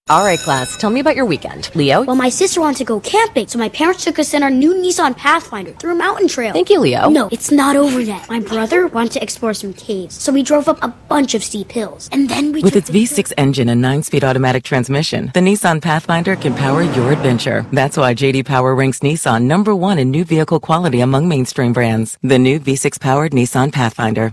All right, class, tell me about your weekend. Leo? Well, my sister wanted to go camping, so my parents took us in our new Nissan Pathfinder through a mountain trail. Thank you, Leo. No, it's not over yet. My brother wanted to explore some caves, so we drove up a bunch of steep hills. And then we With its V6 engine and 9-speed automatic transmission, the Nissan Pathfinder can power your adventure. That's why J.D. Power ranks Nissan number 1 in new vehicle quality among mainstream brands. The new V6-powered Nissan Pathfinder.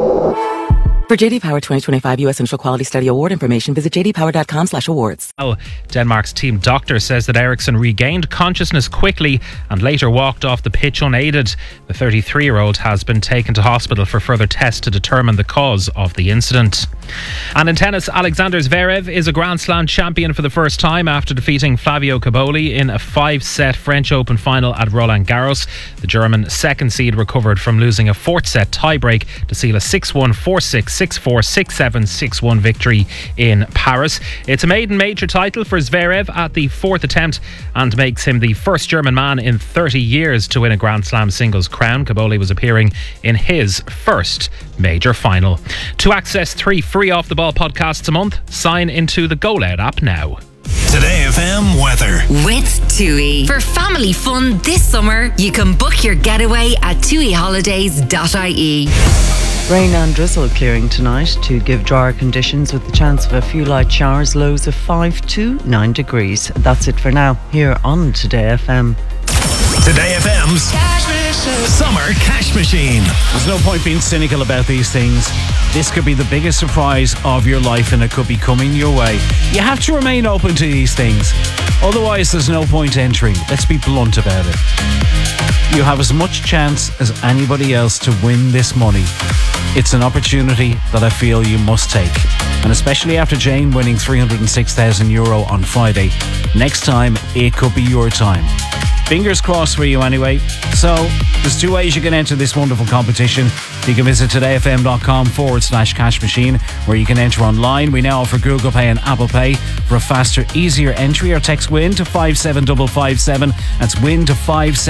For JD Power 2025 U.S. Initial Quality Study Award information, visit jdpower.com/awards. Denmark's team doctor says that Eriksson regained consciousness quickly and later walked off the pitch unaided. The 33-year-old has been taken to hospital for further tests to determine the cause of the incident. And in tennis, Alexander Zverev is a Grand Slam champion for the first time after defeating Flavio Cobolli in a 5-set French Open final at Roland Garros. The German second seed recovered from losing a 4th-set tiebreak to seal a 6-1, 4-6, 6-4, 6-7, 6-1 victory in Paris. It's a maiden major title for Zverev at the 4th attempt and makes him the first German man in 30 years to win a Grand Slam singles crown. Cobolli was appearing in his first major final. To access 3 free Off the Ball podcasts a month, sign into the Go Loud app now. Today FM weather. With TUI. For family fun this summer, you can book your getaway at tuiholidays.ie. Rain and drizzle clearing tonight to give drier conditions with the chance of a few light showers, lows of 5 to 9 degrees. That's it for now, here on Today FM. Today FM's Summer Cash Machine. There's no point being cynical about these things. This could be the biggest surprise of your life and it could be coming your way. You have to remain open to these things. Otherwise, there's no point entering. Let's be blunt about it. You have as much chance as anybody else to win this money. It's an opportunity that I feel you must take. And especially after Jane winning €306,000 on Friday, next time it could be your time. Fingers crossed for you anyway. So, there's 2 ways you can enter this wonderful competition. You can visit todayfm.com/cash machine, where you can enter online. We now offer Google Pay and Apple Pay for a faster, easier entry, or text WIN to 57557. That's WIN to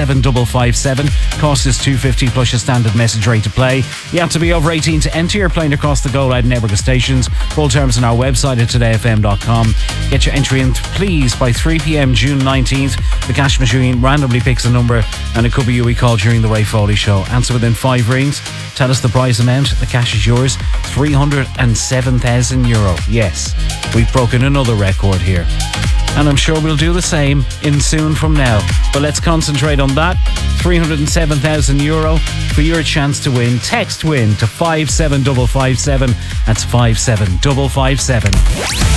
57557. Cost is $2.50 plus your standard message rate to play. You have to be over 18 to enter. You're playing across the Go Loud network of stations. Full terms on our website at todayfm.com. Get your entry in, please, by 3 p.m. June 19th. The cash machine randomly picks a number and it could be you we call during the Ray Foley show. Answer within 5 rings. Tell us the prize amount. The cash is yours. €307,000. Yes, we've broken another record here. And I'm sure we'll do the same in soon from now. But let's concentrate on that. €307,000 for your chance to win. Text WIN to 57557. That's 57557.